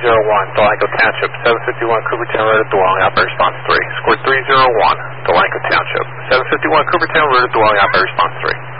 Delanco Township, 751 Coopertown Road at dwelling, operator response 3. Score 301, Delanco Township, 751 Coopertown Road at dwelling, operator response 3.